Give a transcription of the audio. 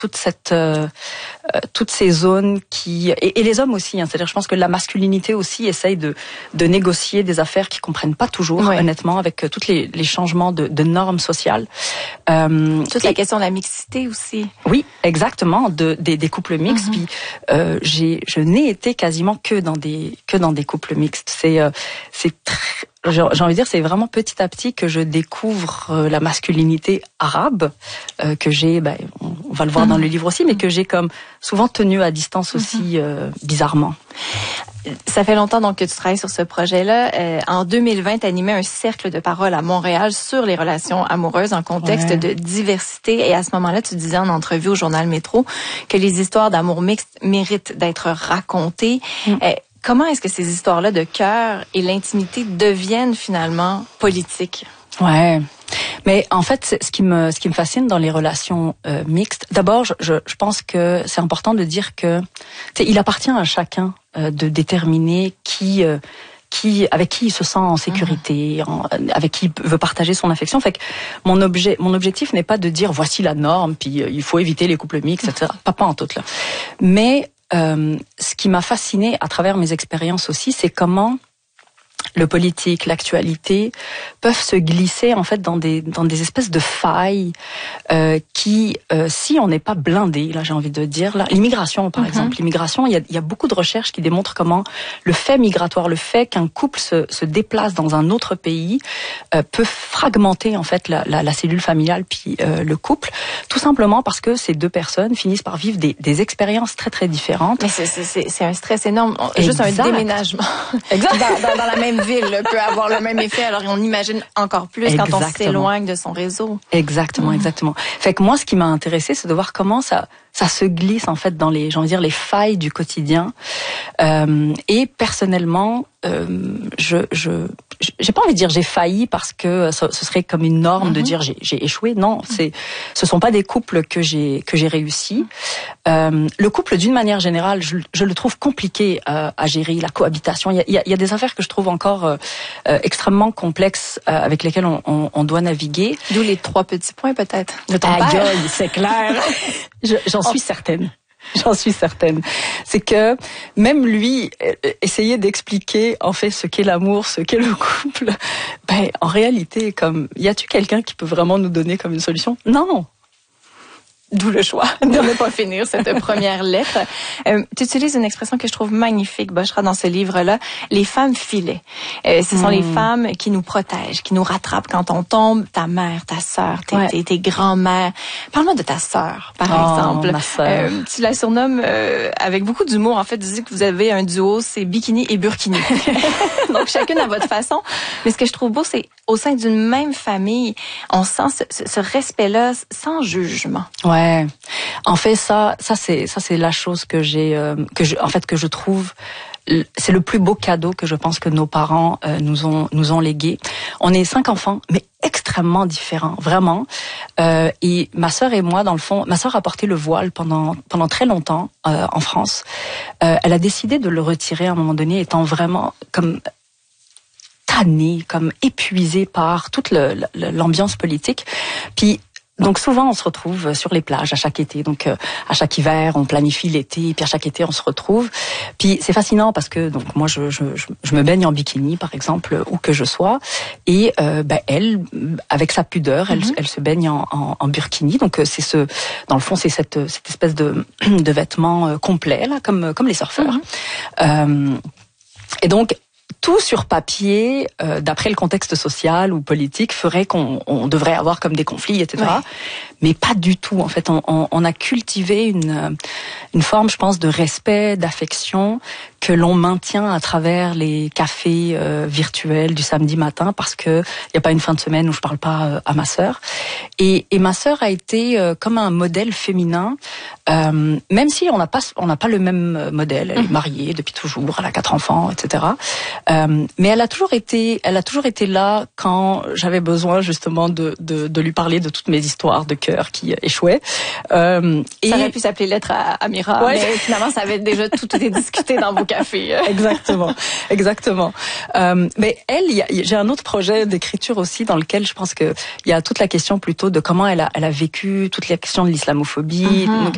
toutes ces zones et les hommes aussi, hein, c'est-à-dire je pense que la masculinité aussi essaye de négocier des affaires qui comprennent pas toujours, honnêtement, avec tous les changements de normes sociales. Toute la question de la mixité aussi. Oui, exactement, des couples mixtes. Puis je n'ai été quasiment que dans des couples mixtes. C'est j'ai envie de dire, c'est vraiment petit à petit que je découvre la masculinité arabe que j'ai, on va le voir dans le livre aussi, mais que j'ai comme souvent tenu à distance aussi, bizarrement. Ça fait longtemps donc que tu travailles sur ce projet-là. En 2020, tu animais un cercle de parole à Montréal sur les relations amoureuses en contexte de diversité. Et à ce moment-là, tu disais en entrevue au journal Métro que les histoires d'amour mixte méritent d'être racontées. Comment est-ce que ces histoires-là de cœur et l'intimité deviennent finalement politiques? Ouais. Mais en fait, ce qui me fascine dans les relations mixtes, d'abord, je pense que c'est important de dire que il appartient à chacun de déterminer avec qui il se sent en sécurité, avec qui il veut partager son affection. Fait que mon objectif n'est pas de dire voici la norme, puis il faut éviter les couples mixtes, etc. Pas en tout là. Mais ce qui m'a fascinée à travers mes expériences aussi, c'est comment le politique, l'actualité peuvent se glisser en fait dans des espèces de failles qui, si on n'est pas blindé, là j'ai envie de dire, là, l'immigration par exemple, l'immigration, il y a beaucoup de recherches qui démontrent comment le fait migratoire, le fait qu'un couple se déplace dans un autre pays peut fragmenter en fait la cellule familiale puis le couple, tout simplement parce que ces deux personnes finissent par vivre des expériences très très différentes. Mais c'est un stress énorme, juste un déménagement. Exact. dans la même ville peut avoir le même effet, alors on imagine encore plus quand on s'éloigne de son réseau. Exactement. Fait que moi, ce qui m'a intéressée, c'est de voir comment ça se glisse en fait dans les failles du quotidien. Et personnellement, j'ai pas envie de dire j'ai failli parce que ce serait comme une norme de dire j'ai échoué. Non, ce sont pas des couples que j'ai réussi. Le couple, d'une manière générale, je le trouve compliqué à gérer, la cohabitation. Il y a des affaires que je trouve encore extrêmement complexes avec lesquelles on doit naviguer. D'où les 3 petits points peut-être de ton père. Aïe, c'est clair. J'en suis certaine. J'en suis certaine. C'est que même lui, essayer d'expliquer en fait ce qu'est l'amour, ce qu'est le couple, en réalité, y a-tu quelqu'un qui peut vraiment nous donner comme une solution? Non. D'où le choix de ne pas finir cette première lettre. Tu utilises une expression que je trouve magnifique, Bochra, dans ce livre-là, les femmes filets. Ce sont les femmes qui nous protègent, qui nous rattrapent quand on tombe. Ta mère, ta sœur, tes grands-mères. Parle-moi de ta sœur, par exemple. Ma sœur. Tu la surnommes avec beaucoup d'humour. En fait, tu dis que vous avez un duo, c'est bikini et burkini. Donc, chacune à votre façon. Mais ce que je trouve beau, c'est au sein d'une même famille, on sent ce respect-là sans jugement. Ouais. En fait, ça c'est la chose que je trouve, c'est le plus beau cadeau que je pense que nos parents nous ont légué. On est 5 enfants, mais extrêmement différents, vraiment. Et ma sœur et moi, dans le fond, ma sœur a porté le voile pendant très longtemps en France. Elle a décidé de le retirer à un moment donné, étant vraiment comme tannée, comme épuisée par toute l'ambiance politique. Puis donc souvent on se retrouve sur les plages à chaque été, donc à chaque hiver on planifie l'été, puis à chaque été on se retrouve. Puis c'est fascinant parce que donc moi je me baigne en bikini par exemple où que je sois, et elle avec sa pudeur elle se baigne en burkini, donc dans le fond c'est cette espèce de vêtement complet là comme les surfeurs. Et donc tout sur papier, d'après le contexte social ou politique, ferait qu'on devrait avoir comme des conflits, etc. Ouais. Mais pas du tout. En fait, on a cultivé une forme, je pense, de respect, d'affection que l'on maintient à travers les cafés virtuels du samedi matin, parce que il y a pas une fin de semaine où je parle pas à ma sœur. Et ma sœur a été comme un modèle féminin, même si on n'a pas le même modèle. Elle est mariée depuis toujours, elle a 4 enfants, etc. Mais elle a toujours été là quand j'avais besoin justement de lui parler de toutes mes histoires de cœur qui échouaient. Ça aurait pu s'appeler Lettre à Amira, mais finalement ça avait déjà tout été discuté dans vos cafés. Exactement. Mais j'ai un autre projet d'écriture aussi dans lequel je pense que il y a toute la question plutôt de comment elle a vécu toute la question de l'islamophobie. Donc,